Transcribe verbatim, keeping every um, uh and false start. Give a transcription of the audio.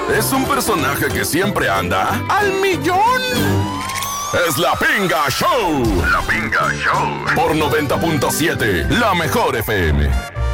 es un personaje que siempre anda al millón. Es La Pinga Show. La Pinga Show. Por noventa punto siete, La Mejor F M.